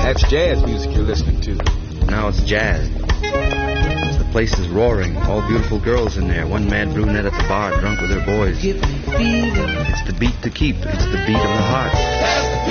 That's jazz music you're listening to. Now it's jazz. The place is roaring. All beautiful girls in there. One mad brunette at the bar, drunk with her boys. It's the beat to keep. It's the beat of the heart. That's the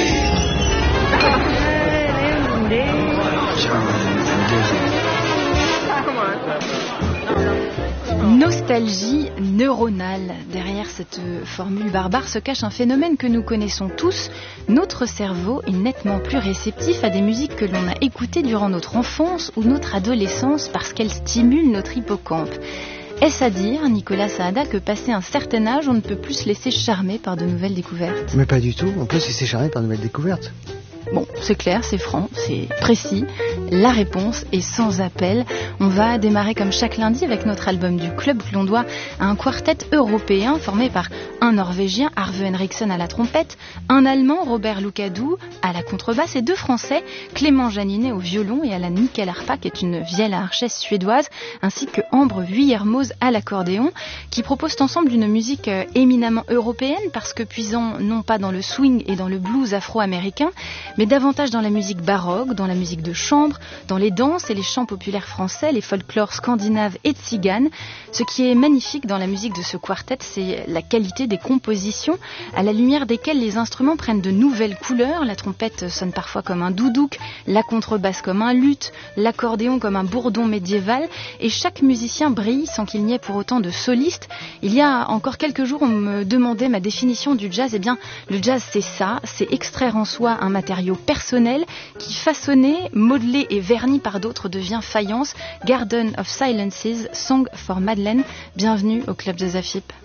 Nostalgie neuronale. Derrière cette formule barbare se cache un phénomène que nous connaissons tous. Notre cerveau est nettement plus réceptif à des musiques que l'on a écoutées durant notre enfance ou notre adolescence parce qu'elles stimulent notre hippocampe. Est-ce à dire, Nicolas Saada, que passé un certain âge, on ne peut plus se laisser charmer par de nouvelles découvertes ? Mais pas du tout, on peut se laisser charmer par de nouvelles découvertes. Bon, c'est clair, c'est franc, c'est précis. La réponse est sans appel. On va démarrer comme chaque lundi avec notre album du club que l'on doit à un quartet européen formé par un Norvégien, Arve Henriksen à la trompette, un Allemand, Robert Lucadou à la contrebasse et deux Français, Clément Janinet au violon et Alan Nyckelharpa qui est une vielle-archesse suédoise, ainsi que Ambre Vuillermoz à l'accordéon, qui proposent ensemble une musique éminemment européenne parce que puisant non pas dans le swing et dans le blues afro-américain, mais davantage dans la musique baroque, dans la musique de chambre, dans les danses et les chants populaires français, les folklores scandinaves et tziganes. Ce qui est magnifique dans la musique de ce quartet, c'est la qualité des compositions, à la lumière desquelles les instruments prennent de nouvelles couleurs. La trompette sonne parfois comme un doudouk, la contrebasse comme un luth, l'accordéon comme un bourdon médiéval, et chaque musicien brille sans qu'il n'y ait pour autant de soliste. Il y a encore quelques jours, on me demandait ma définition du jazz. Eh bien, le jazz, c'est ça, c'est extraire en soi un matériau personnel qui, façonné, modelé et verni par d'autres, devient faïence. Garden of Silences, Song for Madeleine. Bienvenue au Club Jazz AFIP.